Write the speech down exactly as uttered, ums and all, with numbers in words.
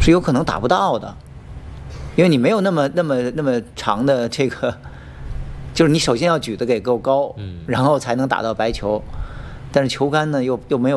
是有可能打不到的，因为你没有那么那么那么长的这个，就是你首先要举得给够高， 嗯然后才能打到白球，但是球杆呢又又没有。